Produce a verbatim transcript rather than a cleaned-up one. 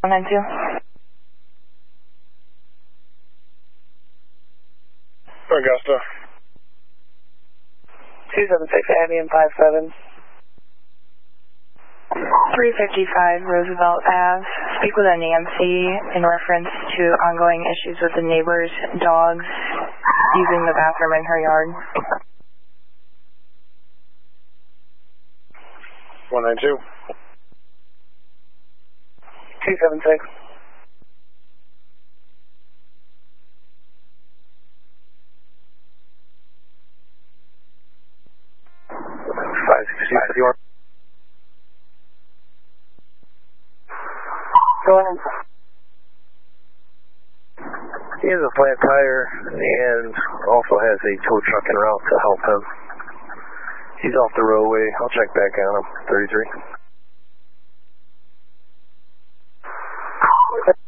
one nine two. Augusta. two seven six, Avian five seven. three fifty-five Roosevelt Avenue. Speak with a Nancy in reference to ongoing issues with the neighbor's dogs using the bathroom in her yard. one nine two. two seven six. five six two, fifty-one. Go ahead. He has a flat tire and also has a tow truck en route to help him. He's off the roadway. I'll check back on him. thirty-three.